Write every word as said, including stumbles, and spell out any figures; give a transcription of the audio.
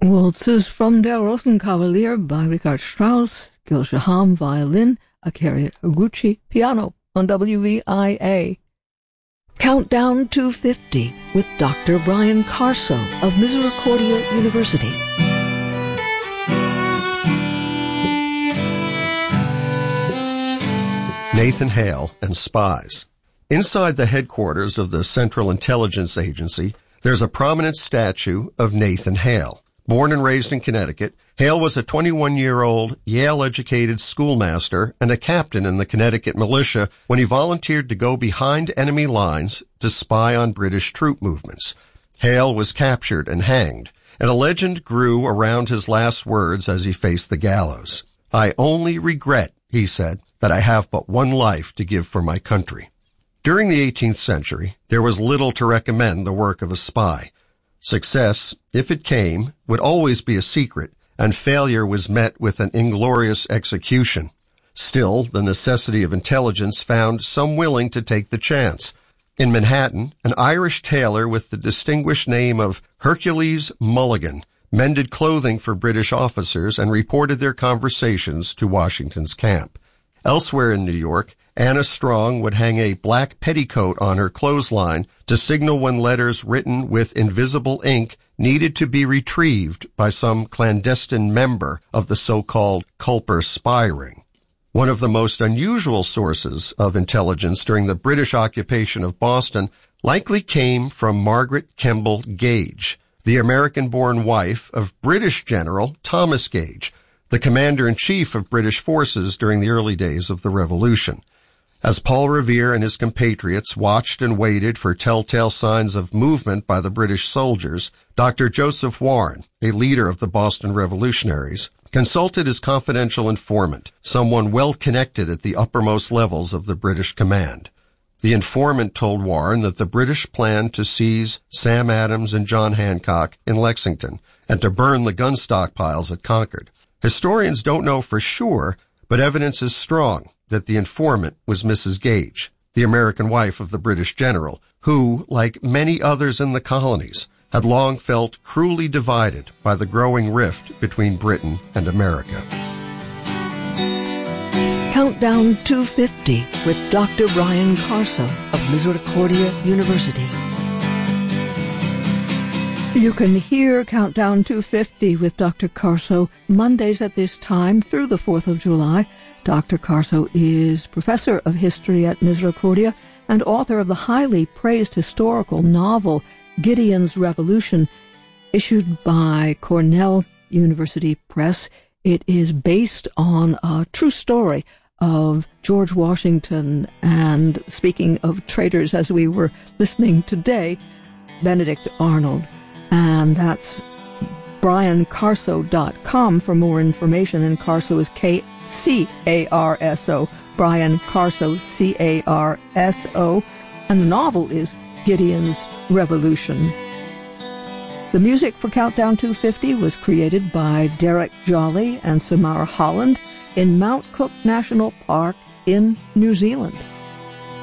Waltzes from Der Rosenkavalier by Richard Strauss, Gil Shaham violin, Akira Iguchi piano on W V I A. Countdown to fifty with Doctor Brian Carso of Misericordia University. Nathan Hale and spies. Inside the headquarters of the Central Intelligence Agency, there's a prominent statue of Nathan Hale. Born and raised in Connecticut, Hale was a twenty-one-year-old Yale-educated schoolmaster and a captain in the Connecticut militia when he volunteered to go behind enemy lines to spy on British troop movements. Hale was captured and hanged, and a legend grew around his last words as he faced the gallows. "I only regret," he said, "that I have but one life to give for my country." During the eighteenth century, there was little to recommend the work of a spy. Success, if it came, would always be a secret, and failure was met with an inglorious execution. Still, the necessity of intelligence found some willing to take the chance. In Manhattan, an Irish tailor with the distinguished name of Hercules Mulligan mended clothing for British officers and reported their conversations to Washington's camp. Elsewhere in New York, Anna Strong would hang a black petticoat on her clothesline to signal when letters written with invisible ink needed to be retrieved by some clandestine member of the so-called Culper spy ring. One of the most unusual sources of intelligence during the British occupation of Boston likely came from Margaret Kemble Gage, the American-born wife of British General Thomas Gage, the commander-in-chief of British forces during the early days of the Revolution. As Paul Revere and his compatriots watched and waited for telltale signs of movement by the British soldiers, Doctor Joseph Warren, a leader of the Boston Revolutionaries, consulted his confidential informant, someone well-connected at the uppermost levels of the British command. The informant told Warren that the British planned to seize Sam Adams and John Hancock in Lexington and to burn the gun stockpiles at Concord. Historians don't know for sure, but evidence is strong that the informant was Missus Gage, the American wife of the British general, who, like many others in the colonies, had long felt cruelly divided by the growing rift between Britain and America. Countdown to fifty with Doctor Brian Carso of Misericordia University. You can hear Countdown to fifty with Doctor Carso Mondays at this time through the fourth of July. Doctor Carso is professor of history at Misericordia and author of the highly praised historical novel Gideon's Revolution, issued by Cornell University Press. It is based on a true story of George Washington and, speaking of traitors as we were listening today, Benedict Arnold. And that's brian carso dot com for more information, and Carso is K C A R S O, Brian Carso, C A R S O, and the novel is Gideon's Revolution. The music for Countdown to fifty was created by Derek Jolly and Samara Holland in Mount Cook National Park in New Zealand.